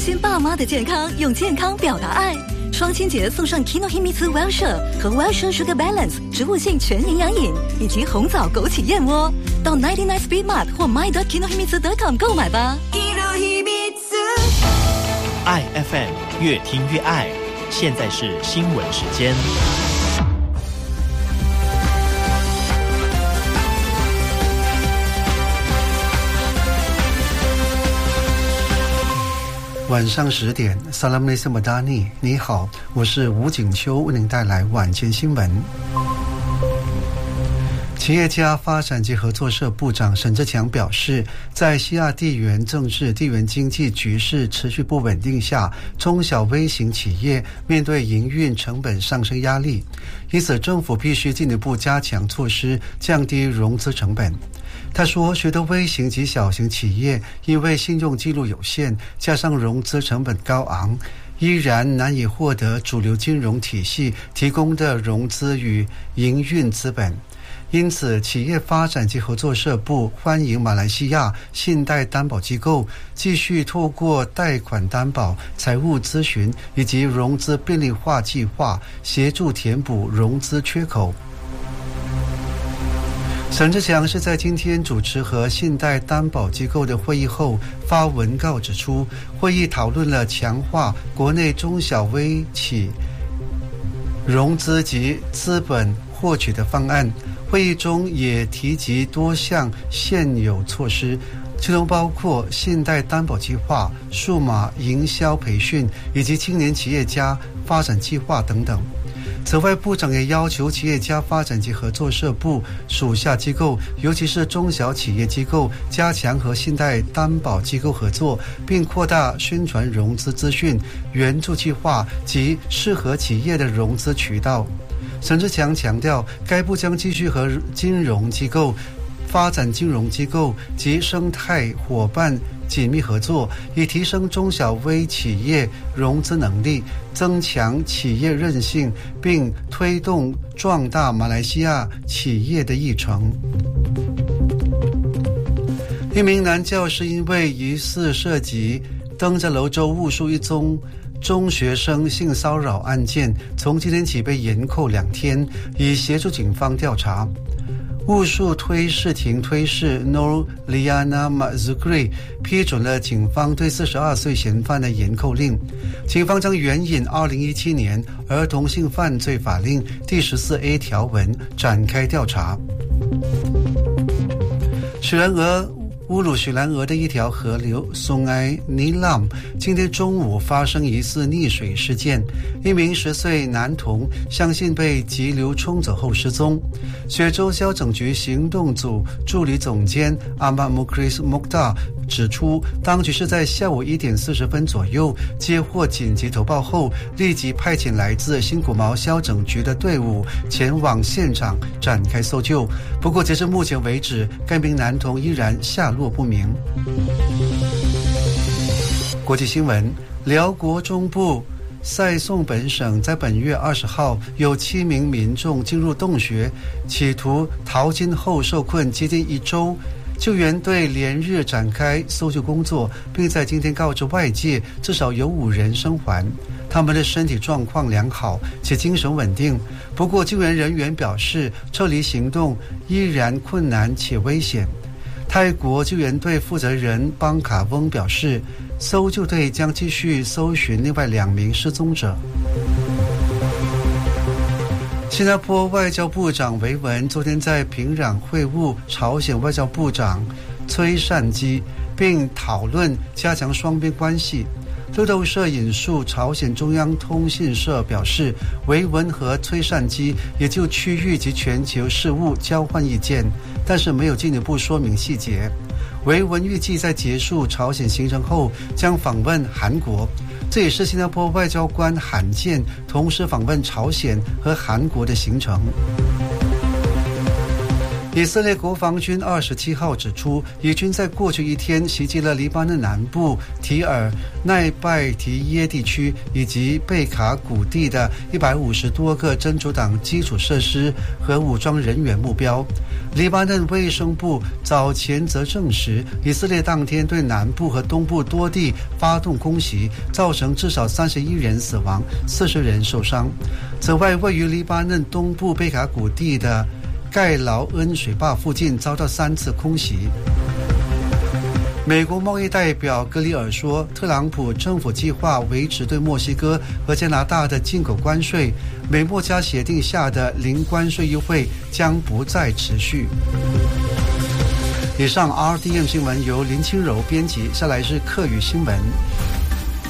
心爸妈的健康，用健康表达爱。双亲节送上 Kinohimitsu Wellshire 和 Wellshire Sugar Balance 植物性全营养饮，以及红枣枸杞燕窝。到99 Speed Mart 或 my.kinohimitsu.com 购买吧。 爱 FM 越听越爱，现在是新闻时间。 晚上10点 Assalamualaikum Madani， 你好，我是吴景秋，为您带来晚间新闻。企业家发展及合作社部长沈志强表示，在西亚地缘政治、地缘经济局势持续不稳定下，中小微型企业面对营运成本上升压力，因此政府必须进一步加强措施，降低融资成本。他说，许多微型及小型企业因为信用记录有限，加上融资成本高昂，依然难以获得主流金融体系提供的融资与营运资本。因此，企业发展及合作社部欢迎马来西亚信贷担保机构继续透过贷款担保、财务咨询以及融资便利化计划，协助填补融资缺口。沈志强是在今天主持和信贷担保机构的会议后发文告指出，会议讨论了强化国内中小微企融资及资本获取的方案。会议中也提及多项现有措施，其中包括信贷担保计划、数码营销培训以及青年企业家发展计划等等。此外，部长也要求企业家发展及合作社部属下机构，尤其是中小企业机构，加强和信贷担保机构合作，并扩大宣传融资资讯、援助计划及适合企业的融资渠道。沈志强强调，该部将继续和金融机构、发展金融机构及生态伙伴紧密合作，以提升中小微企业融资能力，增强企业韧性，并推动壮大马来西亚企业的议程。一名男教师因为疑似涉及登嘉楼州雾树一宗中学生性骚扰案件，从今天起被延扣2天，以协助警方调查。雾树推事庭推事 Nurliana Mazukri 批准了警方对42岁嫌犯的延扣令。警方将援引2017年儿童性犯罪法令第14A 条文展开调查。乌鲁许兰俄的一条河流松埃尼朗今天中午发生疑似溺水事件，一名10岁男童相信被急流冲走后失踪。雪州消整局行动组助理总监阿马穆克里斯穆达指出，当局是在下午1点40分左右接获紧急投报后，立即派遣来自新古毛消整局的队伍前往现场展开搜救。不过截至目前为止，该名男童依然下落不明。国际新闻，辽国中部塞宋本省在本月20号有7名民众进入洞穴，企图淘金后受困接近1周。救援队连日展开搜救工作，并在今天告知外界，至少有5人生还。他们的身体状况良好且精神稳定。不过，救援人员表示，撤离行动依然困难且危险。泰国救援队负责人邦卡翁表示，搜救队将继续搜寻另外2名失踪者。新加坡外交部长维文昨天在平壤会晤朝鲜外交部长崔善基，并讨论加强双边关系。路透社引述朝鲜中央通讯社表示，维文和崔善基也就区域及全球事务交换意见，但是没有进一步说明细节。维文预计在结束朝鲜行程后将访问韩国，这也是新加坡外交官罕见同时访问朝鲜和韩国的行程。 以色列国防军27号指出，以军在过去一天袭击了黎巴嫩南部提尔奈拜提耶地区以及贝卡谷地的150多个真主党基础设施和武装人员目标。黎巴嫩卫生部早前则证实，以色列当天对南部和东部多地发动空袭，造成至少31人死亡，40人受伤。此外，位于黎巴嫩东部贝卡谷地的盖劳恩水坝附近遭到3次空袭。美国贸易代表格里尔说，特朗普政府计划维持对墨西哥和加拿大的进口关税，美墨加协定下的零关税优惠将不再持续。以上 RDM 新闻由林清柔编辑，下来是客语新闻。